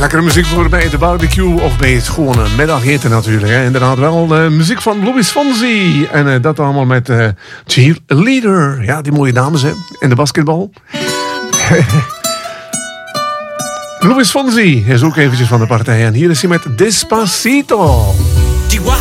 Lekkere muziek voor bij de barbecue of bij het gewone middageten natuurlijk. Hè. Inderdaad wel muziek van Luis Fonsi. En dat allemaal met Cheerleader. Ja, die mooie dames hè, in de basketbal. Luis Fonsi is ook eventjes van de partij. En hier is hij met Despacito. Chihuahua.